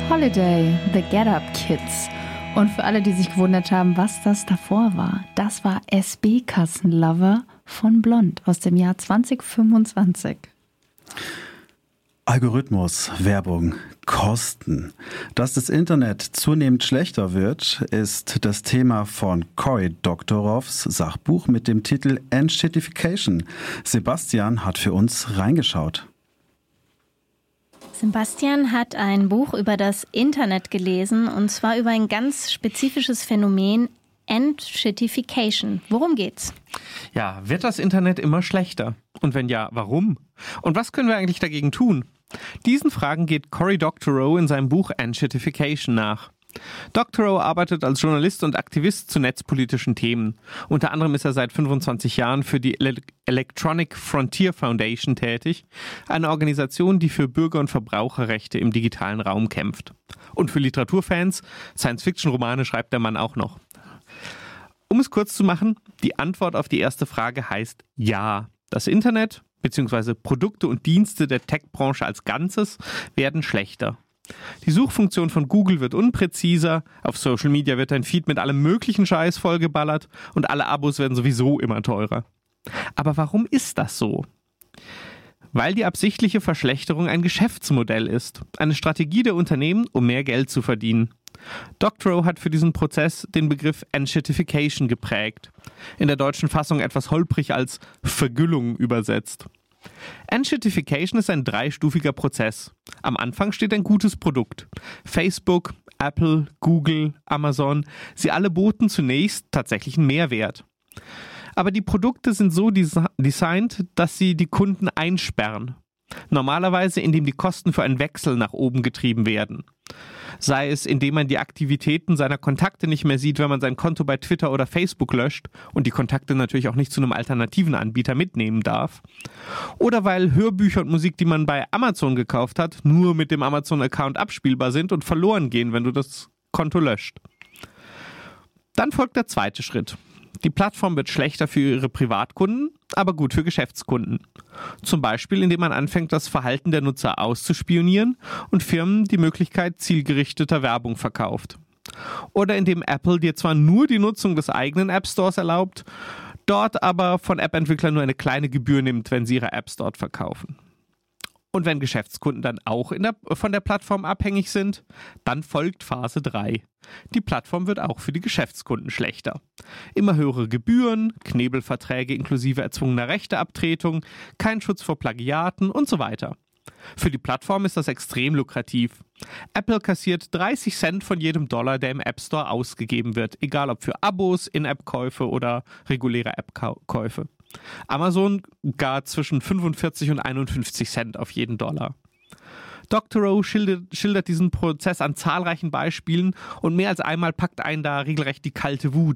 Holiday, The Get Up Kids. Und für alle, die sich gewundert haben, was das davor war, das war SB-Kassenlover von Blond aus dem Jahr 2025. Algorithmus, Werbung, Kosten. Dass das Internet zunehmend schlechter wird, ist das Thema von Cory Doctorow's Sachbuch mit dem Titel Enshittification. Sebastian hat für uns reingeschaut. Sebastian hat ein Buch über das Internet gelesen, und zwar über ein ganz spezifisches Phänomen, Enshittification. Worum geht's? Ja, wird das Internet immer schlechter? Und wenn ja, warum? Und was können wir eigentlich dagegen tun? Diesen Fragen geht Cory Doctorow in seinem Buch Enshittification nach. Doctorow arbeitet als Journalist und Aktivist zu netzpolitischen Themen. Unter anderem ist er seit 25 Jahren für die Electronic Frontier Foundation tätig, eine Organisation, die für Bürger- und Verbraucherrechte im digitalen Raum kämpft. Und für Literaturfans, Science-Fiction-Romane schreibt der Mann auch noch. Um es kurz zu machen, die Antwort auf die erste Frage heißt ja. Das Internet bzw. Produkte und Dienste der Tech-Branche als Ganzes werden schlechter. Die Suchfunktion von Google wird unpräziser, auf Social Media wird ein Feed mit allem möglichen Scheiß vollgeballert und alle Abos werden sowieso immer teurer. Aber warum ist das so? Weil die absichtliche Verschlechterung ein Geschäftsmodell ist, eine Strategie der Unternehmen, um mehr Geld zu verdienen. Doctorow hat für diesen Prozess den Begriff Enshittification geprägt, in der deutschen Fassung etwas holprig als Vergüllung übersetzt. Enshittification ist ein dreistufiger Prozess. Am Anfang steht ein gutes Produkt. Facebook, Apple, Google, Amazon, sie alle boten zunächst tatsächlich einen Mehrwert. Aber die Produkte sind so designt, dass sie die Kunden einsperren. Normalerweise, indem die Kosten für einen Wechsel nach oben getrieben werden. Sei es, indem man die Aktivitäten seiner Kontakte nicht mehr sieht, wenn man sein Konto bei Twitter oder Facebook löscht und die Kontakte natürlich auch nicht zu einem alternativen Anbieter mitnehmen darf. Oder weil Hörbücher und Musik, die man bei Amazon gekauft hat, nur mit dem Amazon-Account abspielbar sind und verloren gehen, wenn du das Konto löscht. Dann folgt der zweite Schritt. Die Plattform wird schlechter für ihre Privatkunden, aber gut für Geschäftskunden. Zum Beispiel, indem man anfängt, das Verhalten der Nutzer auszuspionieren und Firmen die Möglichkeit zielgerichteter Werbung verkauft. Oder indem Apple dir zwar nur die Nutzung des eigenen App Stores erlaubt, dort aber von App-Entwicklern nur eine kleine Gebühr nimmt, wenn sie ihre Apps dort verkaufen. Und wenn Geschäftskunden dann auch von der Plattform abhängig sind, dann folgt Phase 3. Die Plattform wird auch für die Geschäftskunden schlechter. Immer höhere Gebühren, Knebelverträge inklusive erzwungener Rechteabtretung, kein Schutz vor Plagiaten und so weiter. Für die Plattform ist das extrem lukrativ. Apple kassiert 30 Cent von jedem Dollar, der im App Store ausgegeben wird, egal ob für Abos, In-App-Käufe oder reguläre App-Käufe. Amazon gar zwischen 45 und 51 Cent auf jeden Dollar. Doctorow schildert diesen Prozess an zahlreichen Beispielen und mehr als einmal packt einen da regelrecht die kalte Wut.